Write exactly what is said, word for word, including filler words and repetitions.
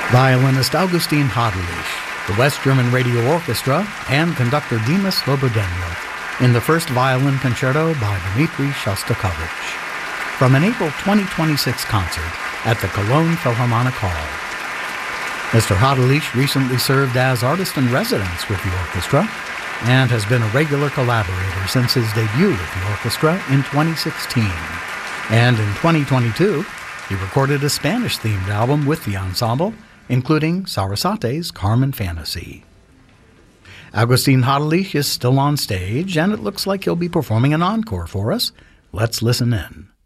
Violinist Augustin Hadelich, the West German Radio Orchestra, and conductor Dimas Slobodenov in the first violin concerto by Dmitri Shostakovich, from an April twenty twenty-six concert at the Cologne Philharmonic Hall. Mister Hadelich recently served as artist-in-residence with the orchestra and has been a regular collaborator since his debut with the orchestra in twenty sixteen. And in twenty twenty-two, he recorded a Spanish-themed album with the ensemble, including Sarasate's Carmen Fantasy. Augustin Hadelich is still on stage, and it looks like he'll be performing an encore for us. Let's listen in.